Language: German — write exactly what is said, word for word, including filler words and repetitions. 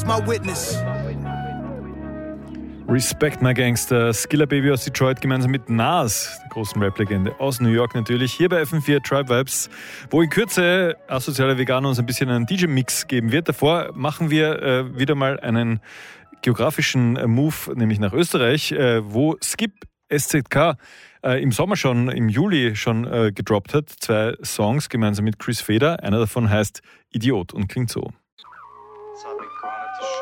my witness. Respect My Gangster, Skilla Baby aus Detroit gemeinsam mit Nas, der großen Rap-Legende aus New York natürlich, hier bei F M vier Tribe Vibes, wo in Kürze Asoziale Veganer uns ein bisschen einen D J-Mix geben wird. Davor machen wir äh, wieder mal einen geografischen äh, Move, nämlich nach Österreich, äh, wo Skip S Z K äh, im Sommer schon, im Juli schon äh, gedroppt hat. Zwei Songs gemeinsam mit Chris Feder. Einer davon heißt Idiot und klingt so.